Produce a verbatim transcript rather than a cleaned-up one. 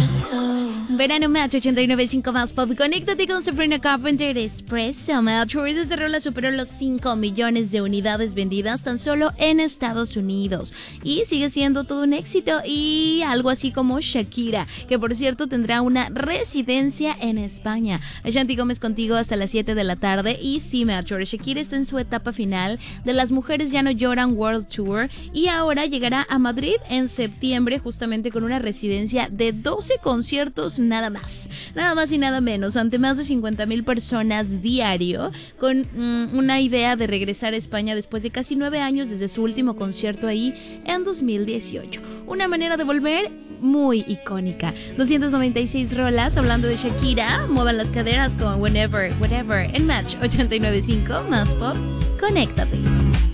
Verano Match ochenta y nueve punto cinco más pop. Conéctate con Sabrina Carpenter Espresso Match. Esta rola superó los cinco millones de unidades vendidas tan solo en Estados Unidos. Y sigue siendo todo un éxito. Y algo así como Shakira, que por cierto tendrá una residencia en España. Ashanti Gómez contigo hasta las siete de la tarde. Y sí, Match, Shakira está en su etapa final de Las Mujeres Ya No Lloran World Tour. Y ahora llegará a Madrid en septiembre, justamente con una residencia de doce conciertos nada más, nada más y nada menos, ante más de cincuenta mil personas diario, con mm, una idea de regresar a España después de casi nueve años desde su último concierto ahí en dos mil dieciocho. Una manera de volver muy icónica. doscientas noventa y seis rolas hablando de Shakira. Muevan las caderas con Whenever, Whatever en Match ochenta y nueve punto cinco más pop. Conéctate.